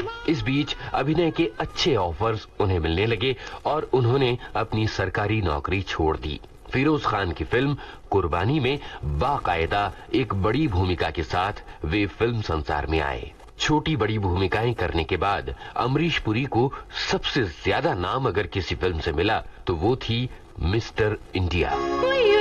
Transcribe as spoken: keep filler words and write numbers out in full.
इस बीच अभिनय के अच्छे ऑफर्स उन्हें मिलने लगे और उन्होंने अपनी सरकारी नौकरी छोड़ दी। फिरोज खान की फिल्म कुर्बानी में बाकायदा एक बड़ी भूमिका के साथ वे फिल्म संसार में आए। छोटी बड़ी भूमिकाएं करने के बाद अमरीश पुरी को सबसे ज्यादा नाम अगर किसी फिल्म से मिला तो वो थी मिस्टर इंडिया।